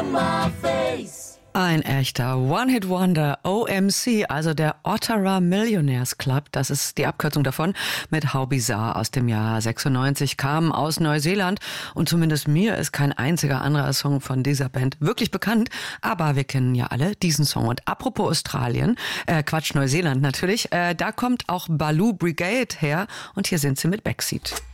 Ein echter One-Hit-Wonder, OMC, also der Ottawa Millionaires Club, das ist die Abkürzung davon, mit How Bizarre aus dem Jahr 96, kam aus Neuseeland und zumindest mir ist kein einziger anderer Song von dieser Band wirklich bekannt, aber wir kennen ja alle diesen Song. Und apropos Australien, Neuseeland natürlich, da kommt auch Baloo Brigade her und hier sind sie mit Backseat.